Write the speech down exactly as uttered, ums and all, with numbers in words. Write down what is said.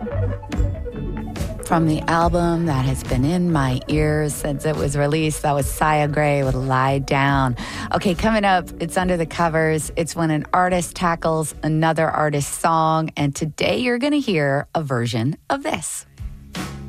From the album that has been in my ears since it was released, that was Sia Gray with Lie Down. Okay, coming up, it's Under the Covers. It's when an artist tackles another artist's song, and today you're going to hear a version of this.